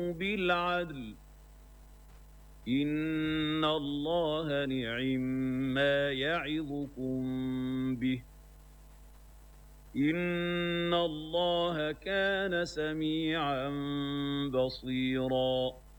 بالعدل إن الله نعما يعظكم به إن الله كان سميعا بصيرا